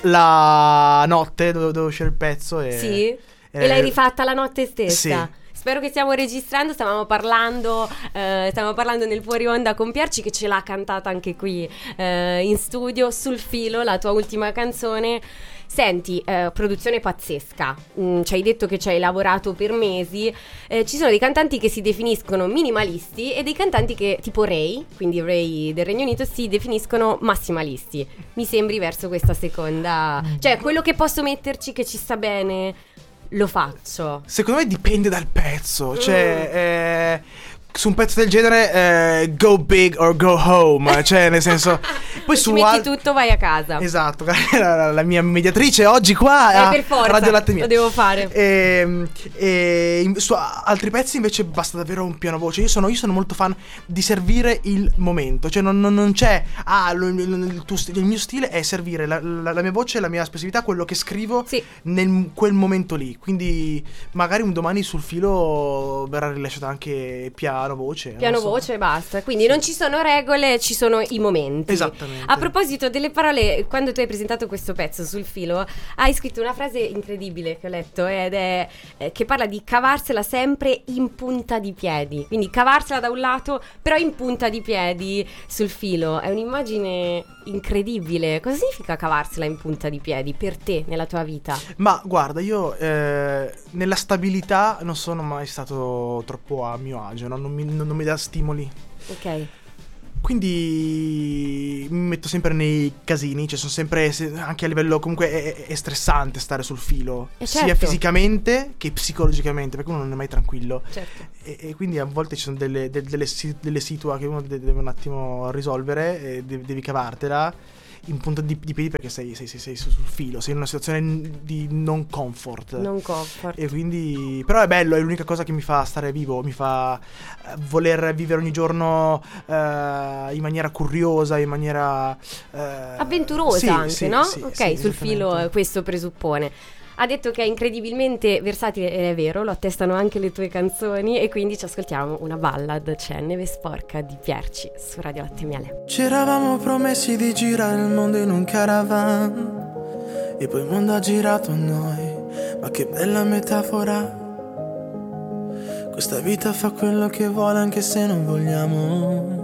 la notte dove uscire il pezzo Sì? E l'hai rifatta la notte stessa? Sì. Spero che stiamo registrando, stavamo parlando nel fuori onda con Pierci, che ce l'ha cantata anche qui in studio, Sul filo, la tua ultima canzone. Senti, produzione pazzesca, ci hai detto che ci hai lavorato per mesi, ci sono dei cantanti che si definiscono minimalisti e dei cantanti che, tipo Ray, quindi Ray del Regno Unito, si definiscono massimalisti. Mi sembri verso questa seconda, cioè quello che posso metterci che ci sta bene lo faccio. Secondo me dipende dal pezzo, cioè su un pezzo del genere go big or go home, cioè nel senso poi ci metti tutto, vai a casa. Esatto, la mia mediatrice oggi qua per forza, Radio Latte Mia. Lo devo fare. Su altri pezzi invece basta davvero un piano voce. Io sono molto fan di servire il momento, cioè non c'è il mio stile è servire la mia voce, la mia espressività, quello che scrivo nel quel momento lì. Quindi magari un domani Sul filo verrà rilasciato anche piano voce e basta. Quindi non ci sono regole, ci sono i momenti. Esattamente. A proposito delle parole, quando tu hai presentato questo pezzo Sul filo, hai scritto una frase incredibile che ho letto ed è che parla di cavarsela sempre in punta di piedi. Quindi cavarsela da un lato, però in punta di piedi sul filo. È un'immagine incredibile. Cosa significa cavarsela in punta di piedi per te nella tua vita? Ma guarda, io nella stabilità non sono mai stato troppo a mio agio, no? non mi dà stimoli. Ok. Quindi mi metto sempre nei casini, cioè sono sempre, anche a livello comunque è stressante stare sul filo, certo. Sia fisicamente che psicologicamente, perché uno non è mai tranquillo. Certo. E quindi a volte ci sono delle situa che uno deve un attimo risolvere e devi cavartela in punta di piedi perché sei sul filo, sei in una situazione di non comfort. E quindi però è bello, è l'unica cosa che mi fa stare vivo, mi fa voler vivere ogni giorno in maniera curiosa, in maniera avventurosa anche, no? Ok, sul filo questo presuppone. Ha detto che è incredibilmente versatile ed è vero, lo attestano anche le tue canzoni, e quindi ci ascoltiamo una ballad, c'è Neve sporca di Pierci su Radio Latte Miele. Ci eravamo promessi di girare il mondo in un caravan e poi il mondo ha girato a noi, ma che bella metafora. Questa vita fa quello che vuole anche se non vogliamo.